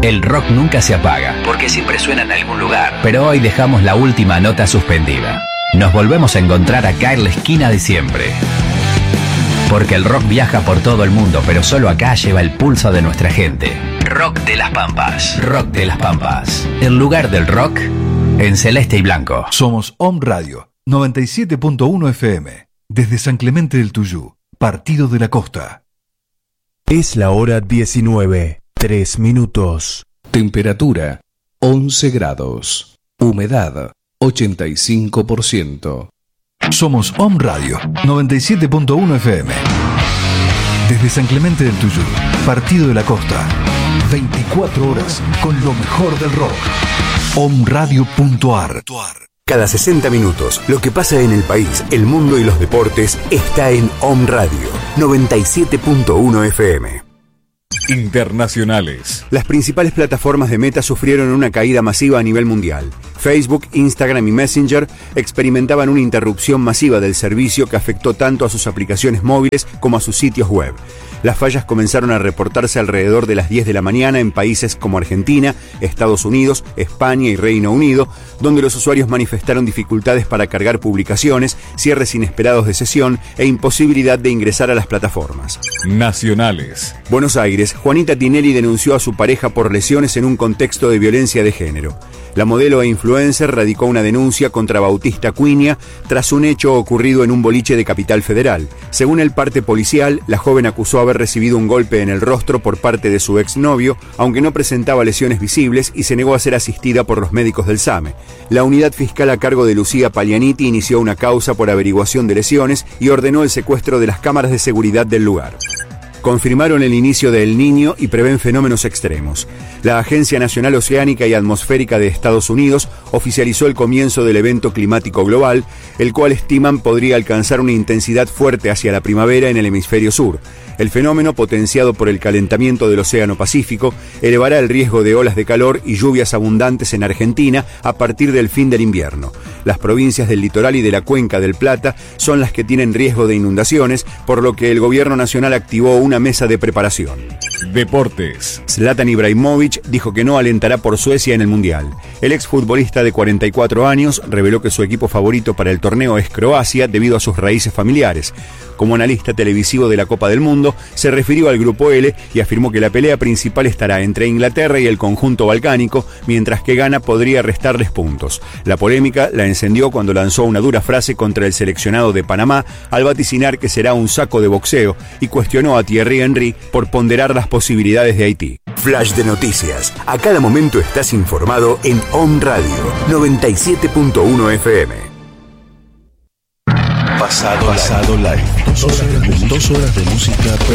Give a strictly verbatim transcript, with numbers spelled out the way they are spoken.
El rock nunca se apaga, porque siempre suena en algún lugar. Pero hoy dejamos la última nota suspendida. Nos volvemos a encontrar acá en la esquina de siempre. Porque el rock viaja por todo el mundo, pero solo acá lleva el pulso de nuestra gente. Rock de las Pampas. Rock de las Pampas. El lugar del rock en celeste y blanco. Somos Om Radio, noventa y siete punto uno F M. Desde San Clemente del Tuyú, Partido de la Costa. Es la hora diecinueve, tres minutos. Temperatura once grados. Humedad ochenta y cinco por ciento. Somos Om Radio, noventa y siete punto uno F M. Desde San Clemente del Tuyú, Partido de la Costa. veinticuatro horas con lo mejor del rock. om radio punto a r. Cada sesenta minutos, lo que pasa en el país, el mundo y los deportes está en Om Radio, noventa y siete punto uno F M. Internacionales. Las principales plataformas de Meta sufrieron una caída masiva a nivel mundial. Facebook, Instagram y Messenger experimentaban una interrupción masiva del servicio que afectó tanto a sus aplicaciones móviles como a sus sitios web. Las fallas comenzaron a reportarse alrededor de las diez de la mañana en países como Argentina, Estados Unidos, España y Reino Unido, donde los usuarios manifestaron dificultades para cargar publicaciones, cierres inesperados de sesión e imposibilidad de ingresar a las plataformas. Nacionales. Buenos Aires, Juanita Tinelli denunció a su pareja por lesiones en un contexto de violencia de género. La modelo e influencer radicó una denuncia contra Bautista Cuiña tras un hecho ocurrido en un boliche de Capital Federal. Según el parte policial, la joven acusó haber recibido un golpe en el rostro por parte de su exnovio, aunque no presentaba lesiones visibles y se negó a ser asistida por los médicos del SAME. La unidad fiscal a cargo de Lucía Paglianiti inició una causa por averiguación de lesiones y ordenó el secuestro de las cámaras de seguridad del lugar. Confirmaron el inicio de El Niño y prevén fenómenos extremos. La Agencia Nacional Oceánica y Atmosférica de Estados Unidos oficializó el comienzo del evento climático global, el cual estiman podría alcanzar una intensidad fuerte hacia la primavera en el hemisferio sur. El fenómeno, potenciado por el calentamiento del Océano Pacífico, elevará el riesgo de olas de calor y lluvias abundantes en Argentina a partir del fin del invierno. Las provincias del litoral y de la cuenca del Plata son las que tienen riesgo de inundaciones, por lo que el gobierno nacional activó una mesa de preparación. Deportes. Zlatan Ibrahimovic dijo que no alentará por Suecia en el Mundial. El exfutbolista de cuarenta y cuatro años reveló que su equipo favorito para el torneo es Croacia debido a sus raíces familiares. Como analista televisivo de la Copa del Mundo, se refirió al Grupo L y afirmó que la pelea principal estará entre Inglaterra y el conjunto balcánico, mientras que Ghana podría restarles puntos. La polémica la encendió cuando lanzó una dura frase contra el seleccionado de Panamá al vaticinar que será un saco de boxeo y cuestionó a Thierry Henry por ponderar las posibilidades de Haití. Flash de noticias. A cada momento estás informado en Om Radio, noventa y siete punto uno F M. Pasado, pasado live. Dos horas de, dos horas de música.